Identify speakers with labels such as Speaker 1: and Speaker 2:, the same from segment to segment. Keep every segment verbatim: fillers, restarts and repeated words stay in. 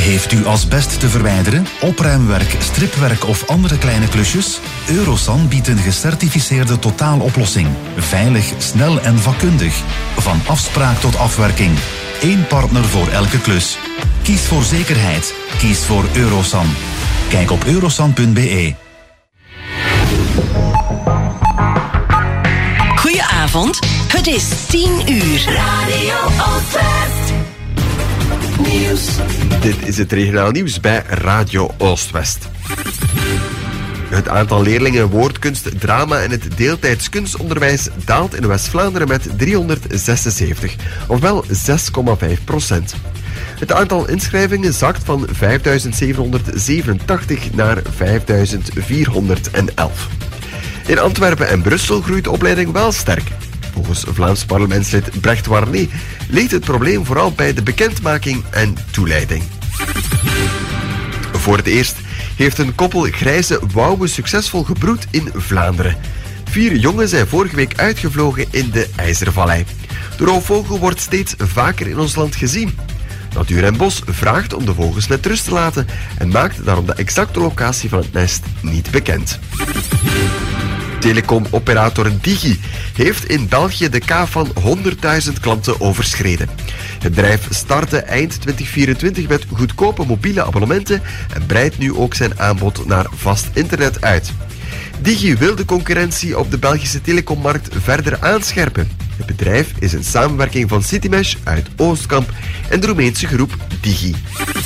Speaker 1: Heeft u asbest te verwijderen, opruimwerk, stripwerk of andere kleine klusjes? Eurosan biedt een gecertificeerde totaaloplossing. Veilig, snel en vakkundig. Van afspraak tot afwerking. Eén partner voor elke klus. Kies voor zekerheid. Kies voor Eurosan. Kijk op eurosan punt b e.
Speaker 2: Goedenavond, het is tien uur. Radio Oostwest. Nieuws.
Speaker 3: Dit is het regionaal nieuws bij Radio Oostwest. Het aantal leerlingen woordkunst, drama en het deeltijds kunstonderwijs daalt in West-Vlaanderen met driehonderdzesenzeventig, ofwel zes komma vijf procent. Het aantal inschrijvingen zakt van vijfduizend zevenhonderdzevenentachtig naar vijfduizend vierhonderdelf. In Antwerpen en Brussel groeit de opleiding wel sterk. Volgens Vlaams parlementslid Brecht Warnet ligt het probleem vooral bij de bekendmaking en toeleiding. Voor het eerst heeft een koppel grijze wouwen succesvol gebroed in Vlaanderen. Vier jongen zijn vorige week uitgevlogen in de IJzervallei. De roofvogel wordt steeds vaker in ons land gezien. Natuur en Bos vraagt om de vogels met rust te laten en maakt daarom de exacte locatie van het nest niet bekend. Telecomoperator Digi heeft in België de K van honderdduizend klanten overschreden. Het bedrijf startte eind twintig vierentwintig met goedkope mobiele abonnementen en breidt nu ook zijn aanbod naar vast internet uit. Digi wil de concurrentie op de Belgische telecommarkt verder aanscherpen. Het bedrijf is een samenwerking van Citymesh uit Oostkamp en de Roemeense groep Digi.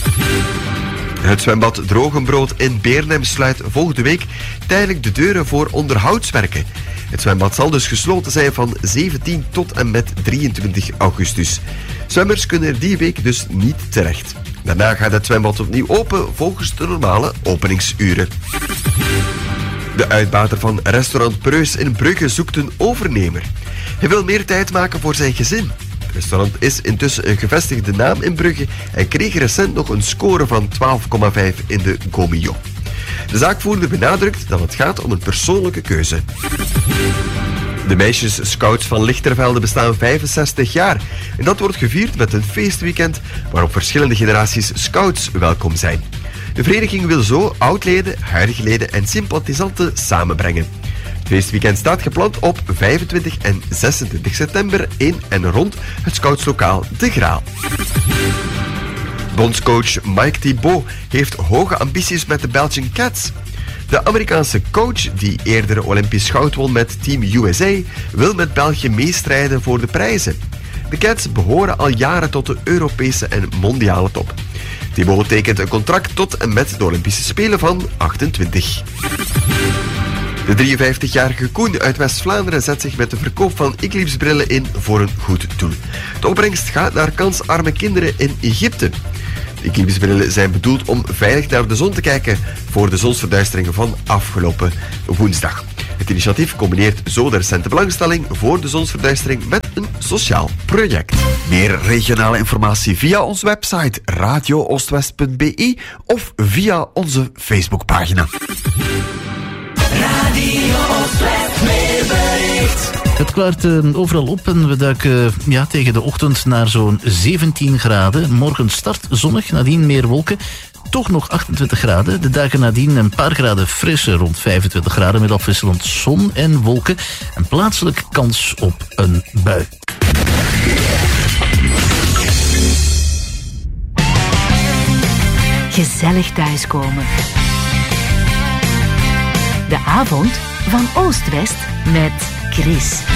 Speaker 3: Het zwembad Drogenbrood in Beernem sluit volgende week tijdelijk de deuren voor onderhoudswerken. Het zwembad zal dus gesloten zijn van zeventien tot en met drieëntwintig augustus. Zwemmers kunnen er die week dus niet terecht. Daarna gaat het zwembad opnieuw open volgens de normale openingsuren. De uitbater van restaurant Preus in Brugge zoekt een overnemer. Hij wil meer tijd maken voor zijn gezin. Het restaurant is intussen een gevestigde naam in Brugge en kreeg recent nog een score van twaalf komma vijf in de Gomio. De zaakvoerder benadrukt dat het gaat om een persoonlijke keuze. De meisjes-scouts van Lichtervelde bestaan vijfenzestig jaar en dat wordt gevierd met een feestweekend waarop verschillende generaties scouts welkom zijn. De vereniging wil zo oudleden, huidige leden en sympathisanten samenbrengen. Het feestweekend staat gepland op vijfentwintig en zesentwintig september in en rond het scoutslokaal De Graal. Bondscoach Mike Thibault heeft hoge ambities met de Belgian Cats. De Amerikaanse coach, die eerder Olympisch goud won met Team U S A, wil met België meestrijden voor de prijzen. De Cats behoren al jaren tot de Europese en mondiale top. Thibault tekent een contract tot en met de Olympische Spelen van achtentwintig. De drieënvijftigjarige Koen uit West-Vlaanderen zet zich met de verkoop van Eclipse-brillen in voor een goed doel. De opbrengst gaat naar kansarme kinderen in Egypte. De Eclipse-brillen zijn bedoeld om veilig naar de zon te kijken voor de zonsverduisteringen van afgelopen woensdag. Het initiatief combineert zo de recente belangstelling voor de zonsverduistering met een sociaal project.
Speaker 4: Meer regionale informatie via onze website radio oostwest punt b e of via onze Facebookpagina.
Speaker 2: Radio Oostwest, meer bericht.
Speaker 5: Het klaart uh, overal op en we duiken uh, ja, tegen de ochtend naar zo'n zeventien graden. Morgen start zonnig, nadien meer wolken. Toch nog achtentwintig graden. De dagen nadien een paar graden frisser, rond vijfentwintig graden... met afwisselend zon en wolken. En plaatselijk kans op een bui.
Speaker 6: Gezellig thuiskomen. De avond van Oost-West met Chris.